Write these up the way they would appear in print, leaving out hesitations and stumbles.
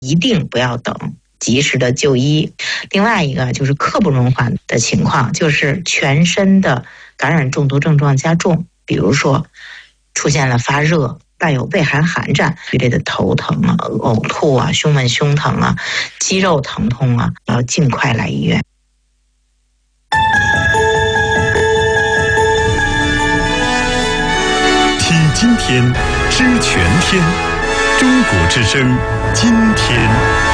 一定不要等，及时的就医。另外一个就是刻不容缓的情况，就是全身的感染中毒症状加重，比如说出现了发热、伴有畏寒寒战一类的头疼啊、呕吐啊、胸闷胸疼啊、肌肉疼痛啊，要尽快来医院。 听今天，知全天，中国之声，今天。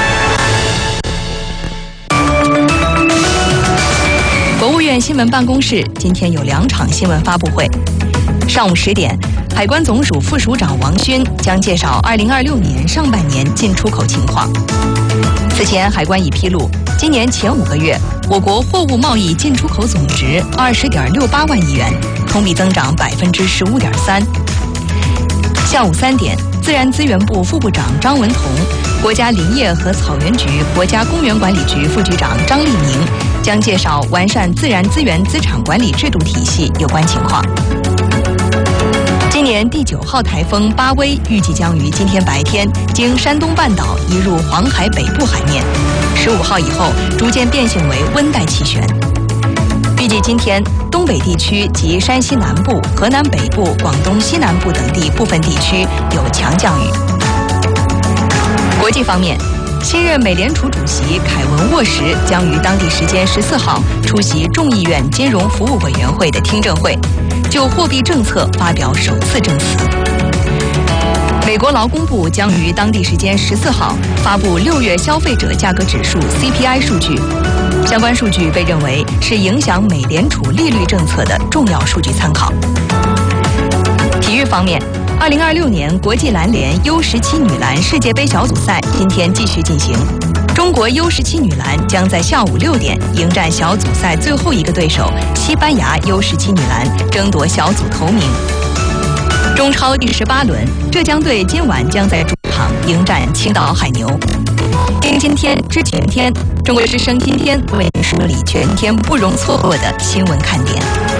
国务院新闻办公室今天有2场新闻发布会。上午10点，海关总署副署长王勋将介绍2026年上半年进出口情况。此前，海关已披露，今年前5个月，我国货物贸易进出口总值20.68万亿元，同比增长15.3%。下午3点，自然资源部副部长张文同、国家林业和草原局国家公园管理局副局长张立明将介绍完善自然资源资产管理制度体系有关情况。今年第9号台风巴威预计将于今天白天经山东半岛移入黄海北部海面，15号以后逐渐变性为温带气旋。预计今天东北地区及山西南部、河南北部、广东西南部等地部分地区有强降雨。国际方面，新任美联储主席凯文沃什将于当地时间14号出席众议院金融服务委员会的听证会，就货币政策发表首次证词。美国劳工部将于当地时间14号发布6月消费者价格指数 CPI 数据，相关数据被认为是影响美联储利率政策的重要数据参考。体育方面，2026年国际篮联 U17 女篮世界杯小组赛今天继续进行，中国 U17 女篮将在下午6点迎战小组赛最后一个对手西班牙 U17 女篮，争夺小组头名。中超第18轮，浙江队今晚将在主场迎战青岛海牛。听今天知全天，中国之声今天为您梳理全天不容错过的新闻看点。